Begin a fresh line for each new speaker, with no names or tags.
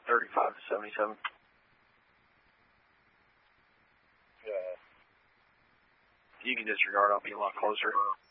35 to 77.
Yeah.
You can disregard, I'll be a lot closer.